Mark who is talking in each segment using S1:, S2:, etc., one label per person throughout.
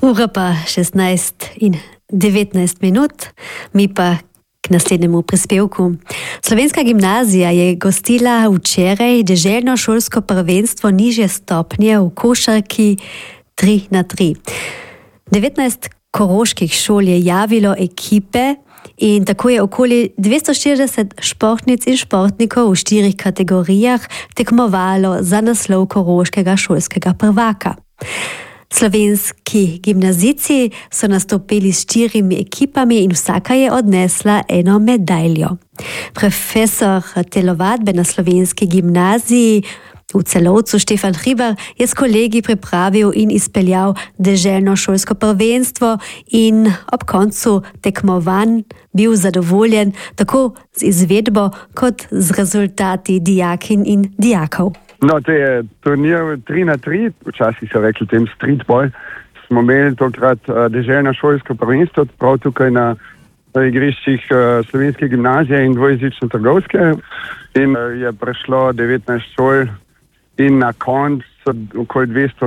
S1: Ura pa 16:19, mi pa k naslednjemu prispevku. Slovenska gimnazija je gostila včeraj deželno šolsko prvenstvo nižje stopnje v košarki 3x3. 19 koroških šol je javilo ekipe in tako je okoli 240 športnic in športnikov v 4 kategorijah tekmovalo za naslov koroškega šolskega prvaka. Slovenski gimnazijci so nastopili s 4 ekipami in vsaka je odnesla eno medaljo. Profesor telovadbe na Slovenski gimnaziji v Celovcu Štefan Hribar je s kolegi pripravil in izpeljal deželno šolsko prvenstvo in ob koncu tekmovanj bil zadovoljen tako z izvedbo kot z rezultati dijakinj in dijakov.
S2: No, to je turnir 3x3, včasih so rekli tem streetball. Smo imeli tokrat deželno šolsko prvenstvo, prav tukaj na igriščih Slovenske gimnazije in dvojezične trgovske. In je prešlo 19 šol in na koncu okoli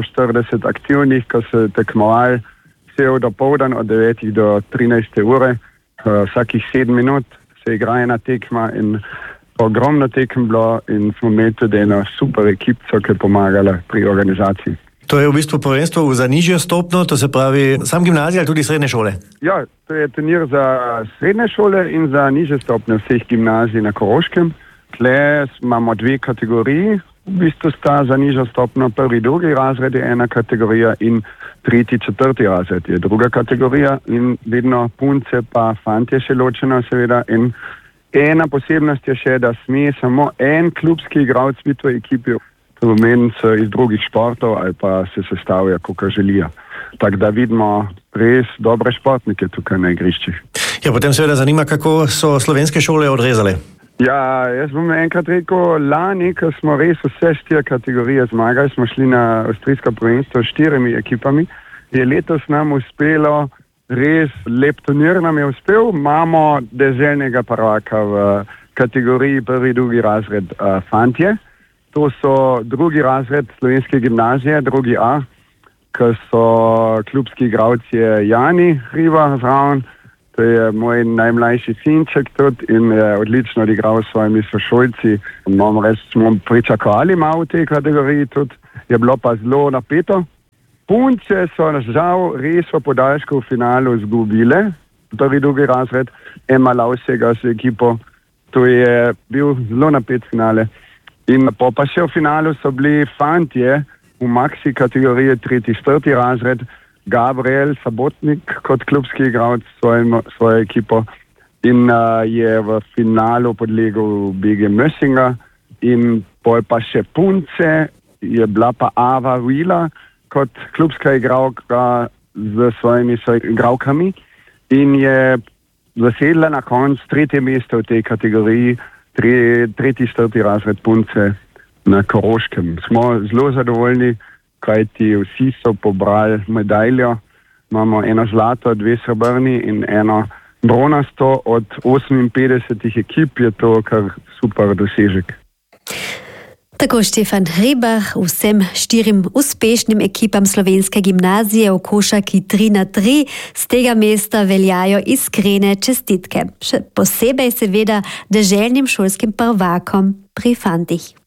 S2: 240 aktivnih, ko so tekmovali cel dopoldan od 9 do 13 ure. Vsakih 7 minut se igra ena tekma in ogromno tekem bilo in smo imeli tudi eno super ekipco, ki je pomagala pri organizaciji.
S3: To je v bistvu prvenstvo za nižjo stopnjo, to se pravi sam gimnazija ali tudi srednje šole?
S2: Ja, to je turnir za srednje šole in za nižje stopnje vseh gimnazij na Koroškem. Tle imamo 2 kategoriji, v bistvu sta za nižjo stopnjo 1., 2. razred je ena kategorija in 3., 4. razred je druga kategorija in vedno punce pa fantje še ločeno seveda. In ena posebnost je še, da sme samo en klubski igralec biti v ekipi, to pomeni iz drugih športov ali pa se sestavlja, kakor želijo. Tako da vidimo res dobre športnike tukaj na igriščih.
S3: Ja, potem seveda zanima, kako so slovenske šole odrezale.
S2: Ja, jaz bom enkrat rekel, lani, ko smo res vse 4 kategorije zmagali, smo šli na avstrijsko prvenstvo s 4 ekipami, je letos nam uspelo res lep turnir nam je uspel. Imamo deželnega prvaka v kategoriji 1., 2. razred fantje. To so 2. razred Slovenske gimnazije, 2A, ko so klubski igralci Jani Hribar zraven. To je moj najmlajši sinček tudi in je odlično odigral s svojimi sošolci. Moram reči, smo pričakovali malo v tej kategoriji tudi. Je bilo pa zelo napeto. Punce so žal res v podaljšku v finalu izgubile, 1., 2. razred, Ema Lausega s ekipo. To je bil zelo napet finale. In pa še v finalu so bili fantje v maxi kategoriji 3., 4. razred, Gabriel Sabotnik kot klubski igralec svojo ekipo in je v finalu podlegel BG Mössinga in pa še punce je bila pa Ava Wheeler kot klubska igralka z svojimi igralkami in je zasedla na koncu 3. mesto v tej kategoriji, 3., 4. razred punce na Koroškem. Smo zelo zadovoljni, kajti vsi so pobrali medaljo. Imamo eno zlato, 2 srebrni in eno bronasto. Od 58 ekip je to kar super dosežek.
S1: Tako Štefan Hribar vsem 4 uspešnim ekipam Slovenske gimnazije v košarki 3x3 z tega mesta veljajo iskrene čestitke. Še posebej seveda deželnim šolskim prvakom pri fantih.